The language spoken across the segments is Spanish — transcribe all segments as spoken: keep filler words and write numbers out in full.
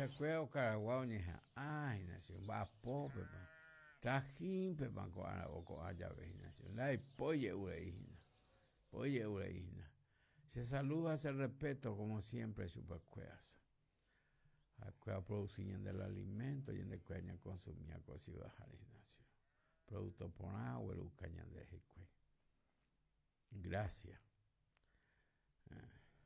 pichacue o caraguao ñeja. Ay, nación, va po, pepa. Trajín, pepa, con o con allave, nación. La polle ureína. Polle ureína. Se saluda, se respeto, como siempre, supercueas. Acuea producían del alimento y en el cueña consumía cosas y bajar nación. Producto por agua, el caña de Jicue. Gracias. Eh.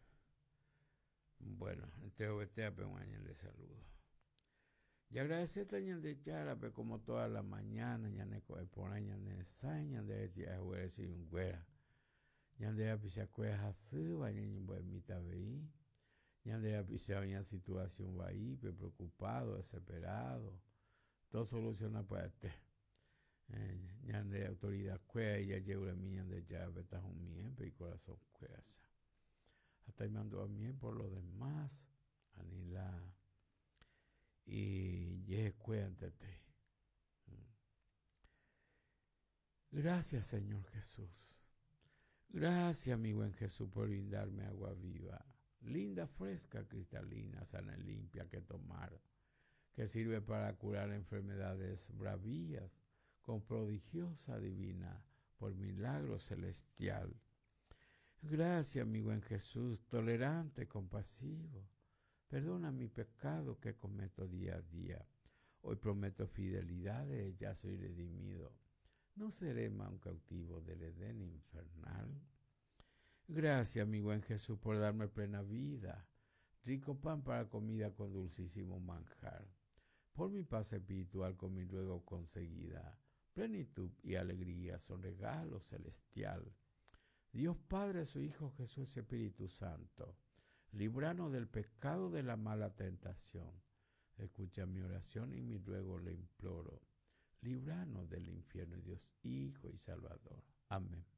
Bueno, entre ovetea peguaña le saludo. Y agradecer a de Charape como todas las mañanas, ya ne coepona, ya ne saña de tía juez y un güera. Ya de pichacueja suba, ya ni buenita veí. Ya de pichao una situación ahí, preocupado, desesperado. Todo soluciona para este. Eh, ya de autoridad cuea, ya lleva mi de Charape, está un miembro y corazón cuea. Hasta ahí mandó a mí por lo demás, Anila. Y ye cuéntate. Gracias, Señor Jesús. Gracias, mi buen Jesús, por brindarme agua viva, linda, fresca, cristalina, sana y limpia que tomar, que sirve para curar enfermedades bravías, con prodigiosa divina, por milagro celestial. Gracias, mi buen Jesús, tolerante, compasivo. Perdona mi pecado que cometo día a día. Hoy prometo fidelidades, ya soy redimido. No seré más un cautivo del Edén infernal. Gracias, mi buen Jesús, por darme plena vida. Rico pan para comida con dulcísimo manjar. Por mi paz espiritual con mi ruego conseguida. Plenitud y alegría son regalo celestial. Dios Padre, su Hijo Jesús Espíritu Santo. Líbranos del pecado de la mala tentación. Escucha mi oración y mi ruego le imploro. Líbranos del infierno, Dios Hijo y Salvador. Amén.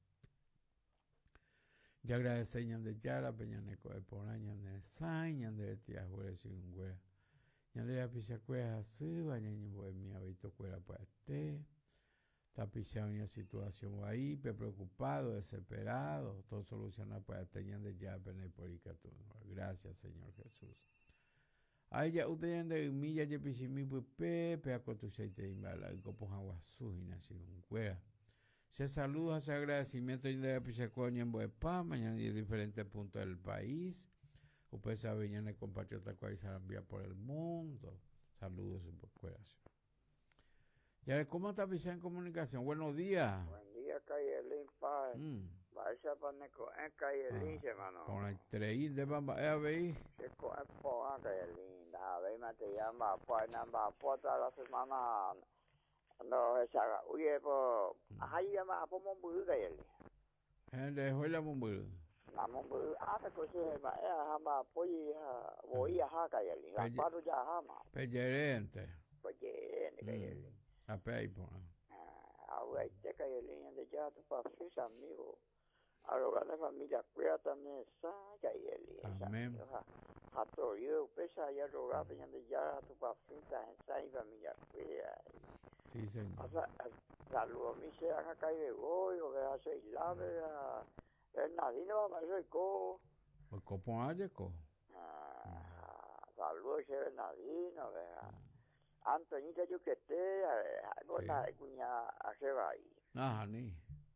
Ya agradecemos de Yara, Peñaneco de Poraña, de Saña, de Tía Juárez y un güey. Ya de la Pichacueja, Suba, Ñaño Bohemia, Vito Cuera, pues este. Está pichado en una situación ahí, preocupado, desesperado, todo solucionado para tener de ya peneporicatur. Gracias, Señor Jesús. Ay, ya ustedes de milla de pichimi pepe a cotuceite imbala y copo aguazú y nací un cuera. Se saluda, se agradecimiento de la pichacoña en Boepá, mañana en diferentes puntos del país. Usted sabe, ya en el compatriota cual se envía por el mundo. Saludos, su procuración. Ya, ¿cómo está Pichá en comunicación? Buenos días. Buen día, Cayelín, Paz. Mm. Vaya paneco en Cayelín, hermano. Con el treín de bamba, eh, veí. Se coge por a Cayelín. A ver, me te llama, pues, nada, pues, toda la semana. No, esa, oye, pues, ahí llama, pues, Mombudu, Cayelín. Gente, fue la Mombudu. La Mombudu, hace cosas, eh, jama, pues, voy a Cayelín. La paro ya jama. Pellerente. Pues, Cayelín. A Peipo. Ahora, este Cayelín, de ya, tu papá, amigo. A lo la familia cuida también saca y el amén a todo yo pesa ya rogar de ya tu papita en sai familia cuida sí señor o sea saludo mi se haga caer hoy o que hace lave a el nadino va a ser co o copon ayeco ah saludo se nadino vea Antonita yo que te algo la cuña hace ahí ah ni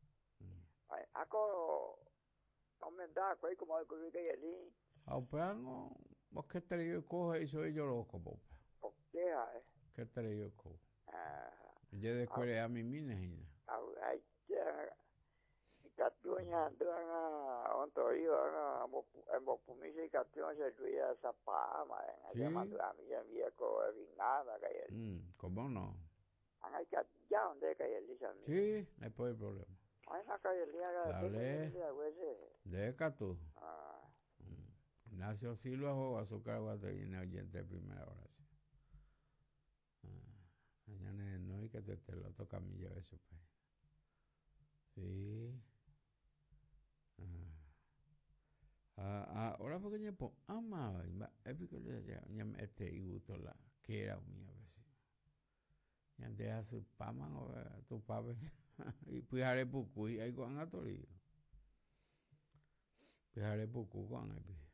ako comenta quei como el que que ali ao peango o que treio coge iso yo loco popa o que é que treio co ah je de quere a mi minina au ai ya katunya danga ontorio ana mo pumisi katunya se tuya sapa ma ya manda mi ya viejo vinada que él mm cómo no hay que ya donde que él dice sí no hay problema ay na que él dale deca tú ah Ignacio Silva o azúcar guateína oyente de primera hora sí mañana no hay que te, te lo toca a mí ya eso pues sí ah ahora porque yo po ama es porque ya ya este y gusto la que era mía vecino ya de hace paman o tu pape y pues haré poco y ahí con atorio pues haré poco con él